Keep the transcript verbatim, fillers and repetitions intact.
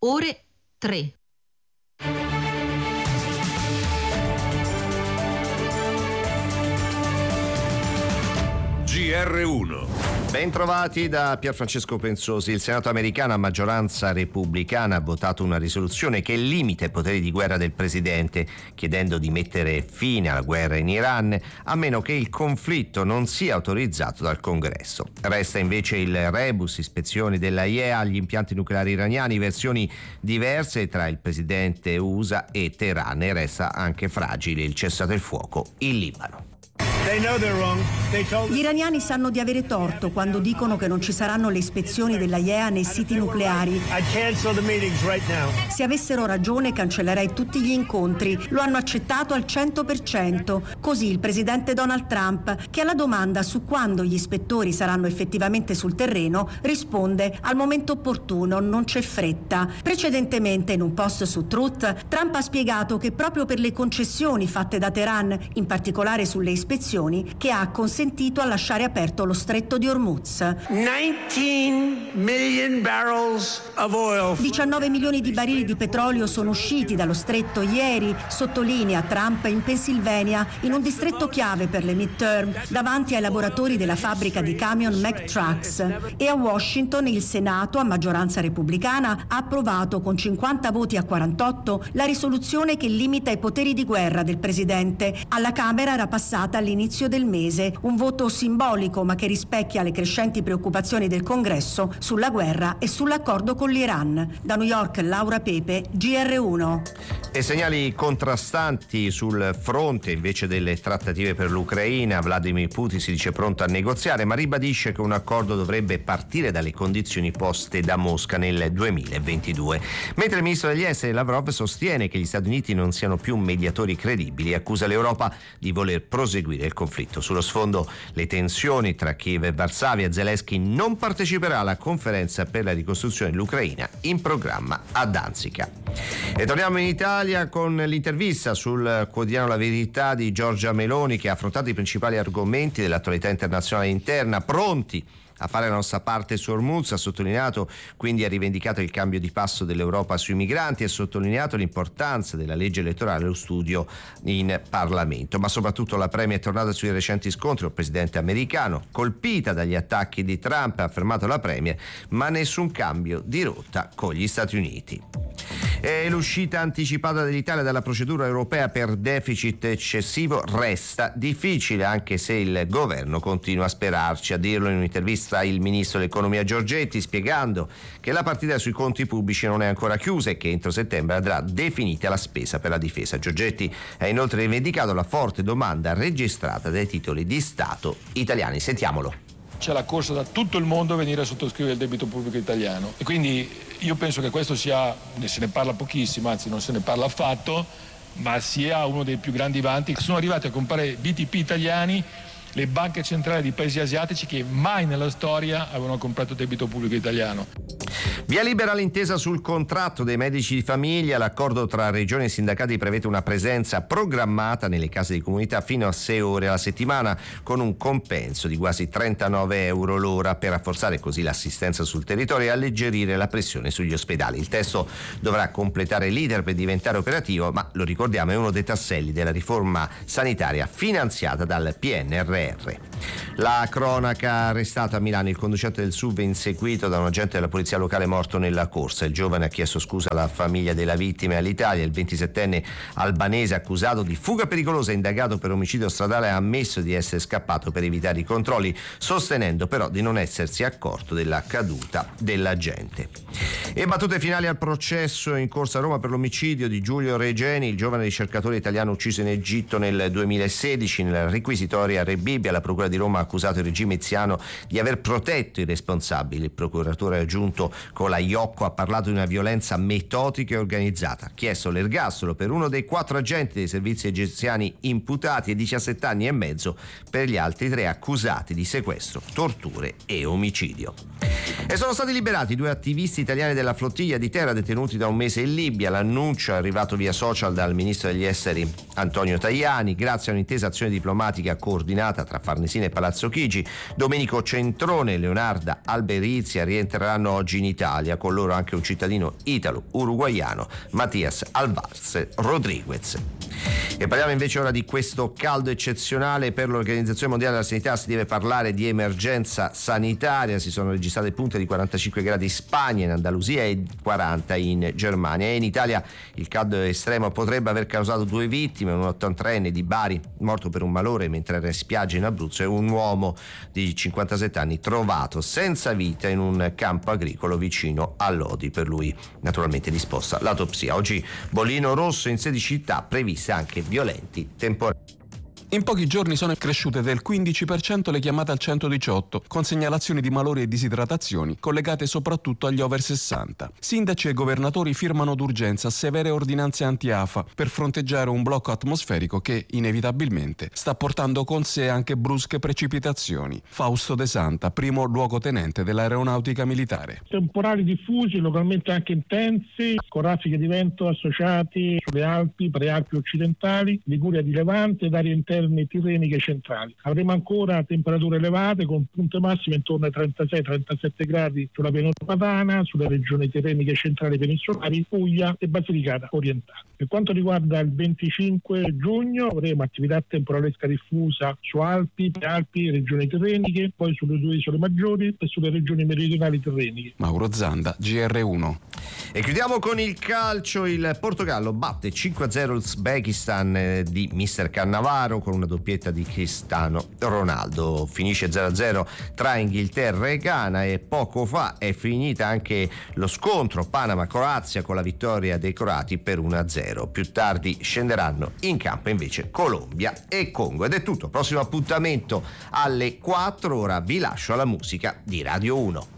ore tre. G R uno. Bentrovati da Pierfrancesco Pensosi. Il Senato americano a maggioranza repubblicana ha votato una risoluzione che limita i poteri di guerra del presidente, chiedendo di mettere fine alla guerra in Iran a meno che il conflitto non sia autorizzato dal Congresso. Resta invece il rebus, ispezioni della I A E agli impianti nucleari iraniani, versioni diverse tra il presidente U S A e Teheran, e resta anche fragile il cessate il fuoco in Libano. Gli iraniani sanno di avere torto quando dicono che non ci saranno le ispezioni della I A E A nei siti nucleari. Se avessero ragione cancellerei tutti gli incontri. Lo hanno accettato al cento per cento. Così il presidente Donald Trump, che alla domanda su quando gli ispettori saranno effettivamente sul terreno, risponde: al momento opportuno, non c'è fretta. Precedentemente, in un post su Truth, Trump ha spiegato che proprio per le concessioni fatte da Teheran, in particolare sulle ispezioni, che ha consentito a lasciare aperto lo stretto di Hormuz. diciannove milioni di barili di petrolio sono usciti dallo stretto ieri, sottolinea Trump, in Pennsylvania, in un distretto chiave per le midterm, davanti ai lavoratori della fabbrica di camion Mack Trucks. E a Washington il Senato, a maggioranza repubblicana, ha approvato con cinquanta voti a quarantotto la risoluzione che limita i poteri di guerra del presidente. Alla Camera era passata all'inizio del mese, un voto simbolico ma che rispecchia le crescenti preoccupazioni del Congresso sulla guerra e sull'accordo con l'Iran. Da New York, Laura Pepe, G R uno. E segnali contrastanti sul fronte invece delle trattative per l'Ucraina. Vladimir Putin si dice pronto a negoziare, ma ribadisce che un accordo dovrebbe partire dalle condizioni poste da Mosca nel duemilaventidue. Mentre il ministro degli esteri Lavrov sostiene che gli Stati Uniti non siano più mediatori credibili e accusa l'Europa di voler proseguire il conflitto. Sullo sfondo le tensioni tra Kiev e Varsavia. Zelensky non parteciperà alla conferenza per la ricostruzione dell'Ucraina in programma a Danzica. E torniamo in Italia con l'intervista sul quotidiano La Verità di Giorgia Meloni, che ha affrontato i principali argomenti dell'attualità internazionale e interna. Pronti a fare la nostra parte su Hormuz, ha sottolineato, quindi ha rivendicato il cambio di passo dell'Europa sui migranti, ha sottolineato l'importanza della legge elettorale allo studio in Parlamento, ma soprattutto la premia è tornata sui recenti scontri col presidente americano, colpita dagli attacchi di Trump, ha affermato la premier, ma nessun cambio di rotta con gli Stati Uniti. E l'uscita anticipata dell'Italia dalla procedura europea per deficit eccessivo resta difficile, anche se il governo continua a sperarci. A dirlo in un'intervista il ministro dell'economia Giorgetti, spiegando che la partita sui conti pubblici non è ancora chiusa e che entro settembre andrà definita la spesa per la difesa. Giorgetti ha inoltre rivendicato la forte domanda registrata dai titoli di Stato italiani. Sentiamolo. C'è la corsa da tutto il mondo a venire a sottoscrivere il debito pubblico italiano e quindi io penso che questo sia, se ne parla pochissimo, anzi non se ne parla affatto, ma sia uno dei più grandi vanti. Sono arrivati a comprare B T P italiani le banche centrali di paesi asiatici che mai nella storia avevano comprato debito pubblico italiano. Via libera l'intesa sul contratto dei medici di famiglia. L'accordo tra regioni e sindacati prevede una presenza programmata nelle case di comunità fino a sei ore alla settimana, con un compenso di quasi trentanove euro l'ora, per rafforzare così l'assistenza sul territorio e alleggerire la pressione sugli ospedali. Il testo dovrà completare l'iter per diventare operativo, ma lo ricordiamo è uno dei tasselli della riforma sanitaria finanziata dal P N R R. La cronaca: arrestato a Milano il conducente del S U V inseguito da un agente della polizia locale morto nella corsa. Il giovane ha chiesto scusa alla famiglia della vittima e all'Italia. Il ventisettenne albanese, accusato di fuga pericolosa e indagato per omicidio stradale, ha ammesso di essere scappato per evitare i controlli, sostenendo però di non essersi accorto della caduta dell'agente. E battute finali al processo in corso a Roma per l'omicidio di Giulio Regeni, il giovane ricercatore italiano ucciso in Egitto nel duemilasedici. Nella requisitoria Re Bibbia la procura di Roma ha accusato il regime egiziano di aver protetto i responsabili. Il procuratore aggiunto con la Iocco ha parlato di una violenza metodica e organizzata. Ha chiesto l'ergastolo per uno dei quattro agenti dei servizi egiziani imputati e diciassette anni e mezzo per gli altri tre accusati di sequestro, torture e omicidio. E sono stati liberati due attivisti italiani della flottiglia di terra detenuti da un mese in Libia. L'annuncio è arrivato via social dal ministro degli esteri Antonio Tajani. Grazie a un'intesa azione diplomatica coordinata tra Farnesina e Palazzo Chigi, Domenico Centrone e Leonarda Alberizia rientreranno oggi in Italia. Italia, con loro anche un cittadino italo-uruguaiano, Matias Alvarez Rodriguez. E parliamo invece ora di questo caldo eccezionale. Per l'Organizzazione Mondiale della Sanità si deve parlare di emergenza sanitaria. Si sono registrate punte di quarantacinque gradi in Spagna, in Andalusia e quaranta in Germania. E in Italia il caldo estremo potrebbe aver causato due vittime: un ottantreenne di Bari morto per un malore mentre era in spiaggia in Abruzzo e un uomo di cinquantasette anni trovato senza vita in un campo agricolo vicino a Lodi. Per lui naturalmente disposta l'autopsia. Oggi bollino rosso in sedici città, previste anche violenti temporali. In pochi giorni sono cresciute del quindici per cento le chiamate al centodiciotto, con segnalazioni di malori e disidratazioni collegate soprattutto agli over sessanta. Sindaci e governatori firmano d'urgenza severe ordinanze anti-afa per fronteggiare un blocco atmosferico che, inevitabilmente, sta portando con sé anche brusche precipitazioni. Fausto De Santa, primo luogotenente dell'Aeronautica Militare. Temporali diffusi, localmente anche intensi, con raffiche di vento associati sulle Alpi, prealpi occidentali, Liguria di Levante ed aree interne tirreniche centrali. Avremo ancora temperature elevate con punte massime intorno ai trentasei trentasette gradi sulla pianura padana, sulle regioni tirreniche centrali peninsulari, Puglia e Basilicata orientale. Per quanto riguarda il venticinque giugno avremo attività temporalesca diffusa su Alpi, Prealpi, regioni tirreniche, poi sulle due isole maggiori e sulle regioni meridionali tirreniche. Mauro Zanda, G R uno. E chiudiamo con il calcio. Il Portogallo batte cinque a zero l'Uzbekistan di mister Cannavaro con una doppietta di Cristiano Ronaldo. Finisce zero a zero tra Inghilterra e Ghana e poco fa è finita anche lo scontro Panama-Croazia con la vittoria dei croati per uno a zero. Più tardi scenderanno in campo invece Colombia e Congo. Ed è tutto, prossimo appuntamento alle quattro. Ora vi lascio alla musica di Radio uno.